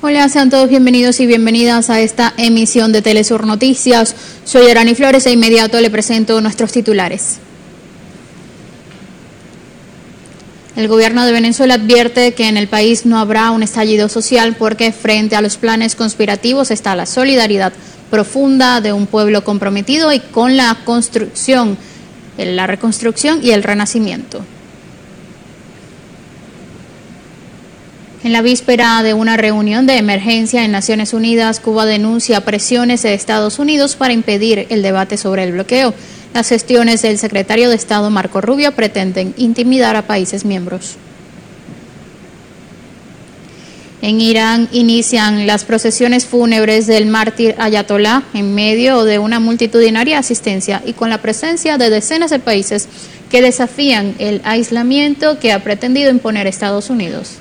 Hola, sean todos bienvenidos y bienvenidas a esta emisión de Telesur Noticias. Soy Arani Flores e inmediato le presento nuestros titulares. El gobierno de Venezuela advierte que en el país no habrá un estallido social porque frente a los planes conspirativos está la solidaridad profunda de un pueblo comprometido y con la reconstrucción y el renacimiento. En la víspera de una reunión de emergencia en Naciones Unidas, Cuba denuncia presiones de Estados Unidos para impedir el debate sobre el bloqueo. Las gestiones del secretario de Estado Marco Rubio pretenden intimidar a países miembros. En Irán inician las procesiones fúnebres del mártir Ayatolá en medio de una multitudinaria asistencia y con la presencia de decenas de países que desafían el aislamiento que ha pretendido imponer Estados Unidos.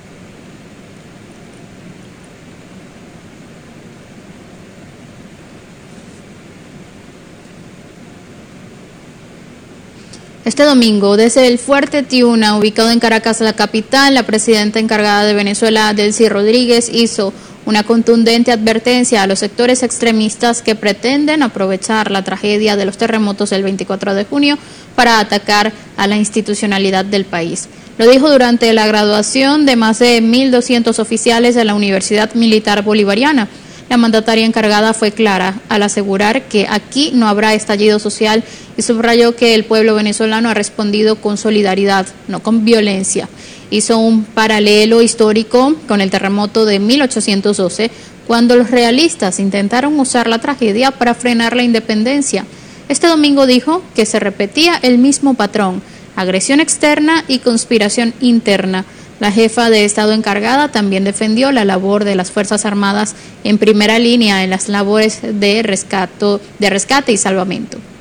Este domingo, desde el Fuerte Tiuna, ubicado en Caracas, la capital, la presidenta encargada de Venezuela, Delcy Rodríguez, hizo una contundente advertencia a los sectores extremistas que pretenden aprovechar la tragedia de los terremotos del 24 de junio para atacar a la institucionalidad del país. Lo dijo durante la graduación de más de 1.200 oficiales de la Universidad Militar Bolivariana. La mandataria encargada fue clara al asegurar que aquí no habrá estallido social y subrayó que el pueblo venezolano ha respondido con solidaridad, no con violencia. Hizo un paralelo histórico con el terremoto de 1812, cuando los realistas intentaron usar la tragedia para frenar la independencia. Este domingo dijo que se repetía el mismo patrón: agresión externa y conspiración interna. La jefa de Estado encargada también defendió la labor de las Fuerzas Armadas en primera línea en las labores de rescate y salvamento.